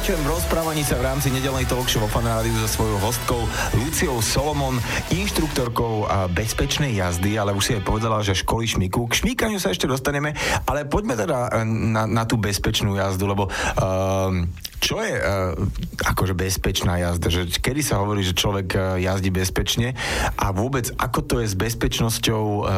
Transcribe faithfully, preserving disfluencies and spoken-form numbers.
Pokračujem v rozprávaní sa v rámci nedelnej talk show vo Fan Rádiu so svojou hostkou Luciou Solomon, inštruktorkou bezpečnej jazdy, ale už si aj povedala, že školí šmiku. K šmíkaniu sa ešte dostaneme, ale poďme teda na, na tú bezpečnú jazdu, lebo um, čo je uh, akože bezpečná jazda? Že kedy sa hovorí, že človek jazdí bezpečne a vôbec ako to je s bezpečnosťou uh,